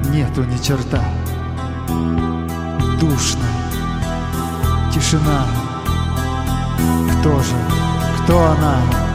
нету ни черта. Душно, тишина. Кто же, кто она?